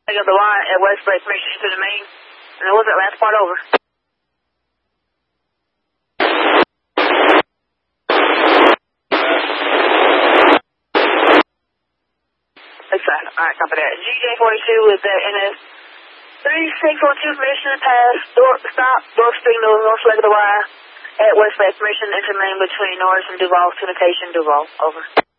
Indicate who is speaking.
Speaker 1: of the line at West Break, permission into the main. And then what's that last part over? Exactly. Alright, copy that. GJ42 is at NS 3642, permission to pass, stop, door signal, north leg of the wire at West Break, permission into main between Norris and Duval, communication Duval, over.